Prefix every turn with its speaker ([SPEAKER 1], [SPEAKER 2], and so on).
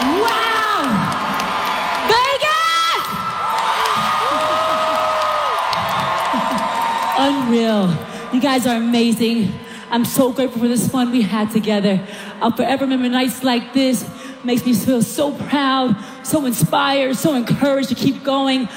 [SPEAKER 1] Wow! Vegas! Unreal. You guys are amazing. I'm so grateful for this fun we had together. I'll forever remember nights like this. Makes me feel so proud, so inspired, so encouraged to keep going.